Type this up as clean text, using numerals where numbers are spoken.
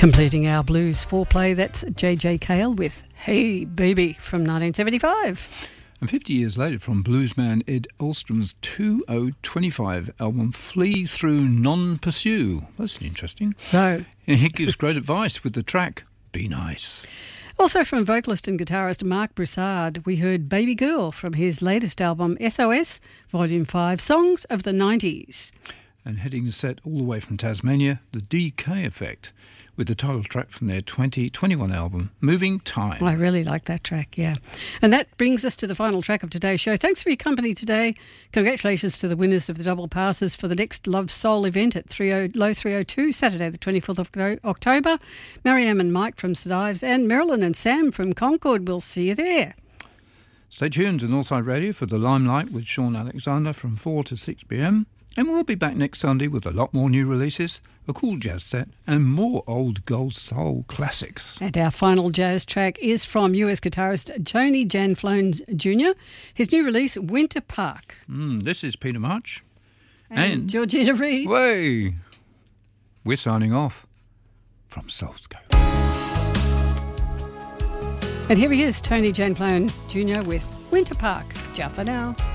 Completing our blues foreplay, that's J.J. Cale with Hey Baby from 1975. And 50 years later, from bluesman Ed Alstrom's 2025 album Flee Through Non-Pursue. That's interesting. No. He gives great advice with the track Be Nice. Also from vocalist and guitarist Mark Broussard, we heard Baby Girl from his latest album SOS, Volume 5, Songs of the 90s. And heading set all the way from Tasmania, The DK Effect, with the title track from their 2021 album, Moving Time. I really like that track, yeah. And that brings us to the final track of today's show. Thanks for your company today. Congratulations to the winners of the double passes for the next Love Soul event at Low 302, Saturday the 24th of October. Mariam and Mike from St Ives and Marilyn and Sam from Concord. We'll see you there. Stay tuned to Northside Radio for The Limelight with Sean Alexander from 4 to 6 p.m. And we'll be back next Sunday with a lot more new releases, a cool jazz set, and more old gold soul classics. And our final jazz track is from US guitarist Tony Janflone Jr. His new release, Winter Park. This is Peter March. And Georgina Reid. Way! We're signing off from Soulscope. And here he is, Tony Janflone Jr. with Winter Park. Ciao for now.